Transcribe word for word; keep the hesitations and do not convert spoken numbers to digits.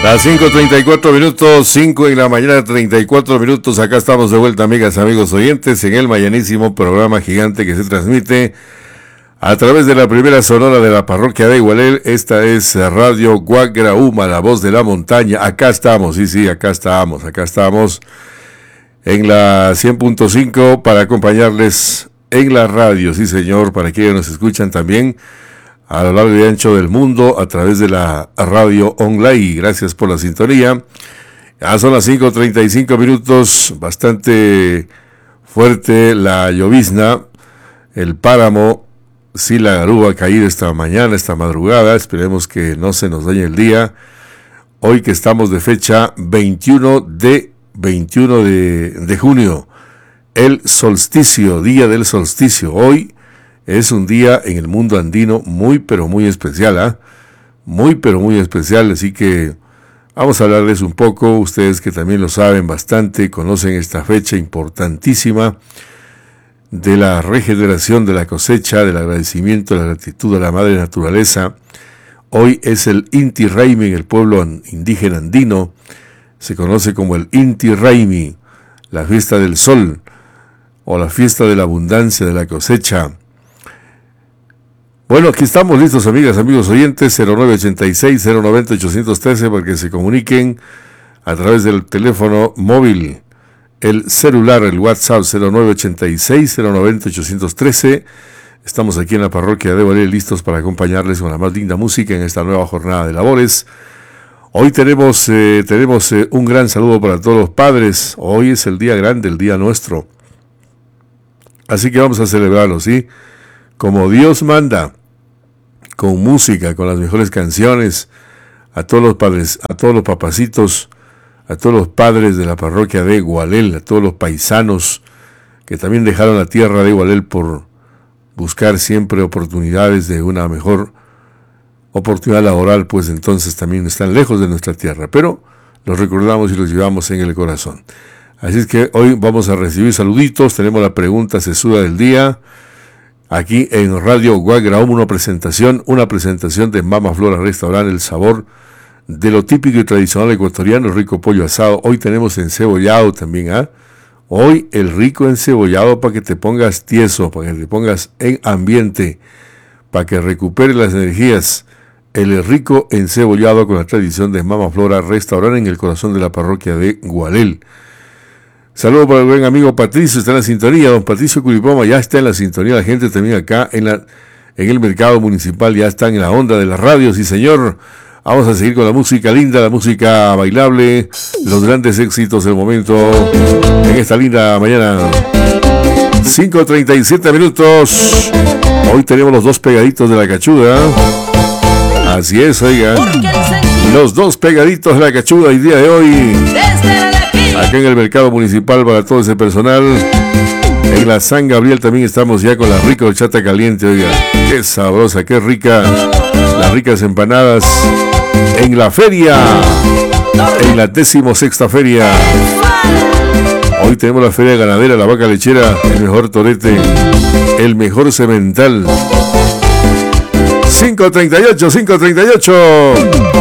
Las cinco treinta y cuatro minutos, cinco en la mañana, treinta y cuatro minutos. Acá estamos de vuelta, amigas, amigos oyentes, en el mañanísimo programa gigante que se transmite a través de la primera sonora de la parroquia de Igualel. Esta es Radio Guagrauma, la voz de la montaña. Acá estamos, sí, sí, acá estamos, acá estamos en la cien punto cinco para acompañarles en la radio, sí señor, para quienes nos escuchan también a lo largo y ancho del mundo a través de la radio online. Gracias por la sintonía. Ya son las cinco treinta y cinco minutos, bastante fuerte la llovizna, el páramo, sí, la garúa ha caído esta mañana, esta madrugada. Esperemos que no se nos dañe el día. Hoy que estamos de fecha veintiuno de junio, el solsticio, día del solsticio. Hoy es un día en el mundo andino muy pero muy especial, ¿eh? Muy pero muy especial, así que vamos a hablarles un poco, ustedes que también lo saben bastante, conocen esta fecha importantísima de la regeneración de la cosecha, del agradecimiento, de la gratitud a la madre naturaleza. Hoy es el Inti Raymi en el pueblo indígena andino, se conoce como el Inti Raymi, la fiesta del sol o la fiesta de la abundancia de la cosecha. Bueno, aquí estamos listos, amigas, amigos oyentes, cero nueve ochenta y seis, cero noventa, ochocientos trece, para que se comuniquen a través del teléfono móvil, el celular, el WhatsApp cero nueve ochenta y seis, cero noventa, ochocientos trece. Estamos aquí en la parroquia de Igualel, listos para acompañarles con la más linda música en esta nueva jornada de labores. Hoy tenemos, eh, tenemos eh, un gran saludo para todos los padres. Hoy es el día grande, el día nuestro. Así que vamos a celebrarlo, ¿sí? Como Dios manda, con música, con las mejores canciones, a todos los padres, a todos los papacitos, a todos los padres de la parroquia de Igualel, a todos los paisanos que también dejaron la tierra de Igualel por buscar siempre oportunidades de una mejor oportunidad laboral, pues entonces también están lejos de nuestra tierra, pero los recordamos y los llevamos en el corazón. Así es que hoy vamos a recibir saluditos, tenemos la pregunta sesuda del día. Aquí en Radio Guagrauma, una presentación, una presentación de Mama Flora Restaurante, el sabor de lo típico y tradicional ecuatoriano, rico pollo asado. Hoy tenemos encebollado también, ¿ah? ¿eh? Hoy el rico encebollado para que te pongas tieso, para que te pongas en ambiente, para que recuperes las energías. El rico encebollado con la tradición de Mama Flora Restaurante en el corazón de la parroquia de Igualel. Saludos para el buen amigo Patricio, está en la sintonía. Don Patricio Curipoma ya está en la sintonía. La gente también acá en la en el mercado municipal ya está en la onda de la radio, sí señor. Vamos a seguir con la música linda, la música bailable, los grandes éxitos del momento en esta linda mañana. cinco treinta y siete minutos. Hoy tenemos los dos pegaditos de la cachuda. Así es, oiga. Los dos pegaditos de la cachuda el día de hoy. Acá en el mercado municipal para todo ese personal. En la San Gabriel también estamos ya con la rica horchata caliente, oiga. Qué sabrosa, qué rica. Las ricas empanadas. En la feria. En la decimosexta feria. Hoy tenemos la feria ganadera, la vaca lechera, el mejor torete, el mejor cemental. cinco treinta y ocho, cinco treinta y ocho.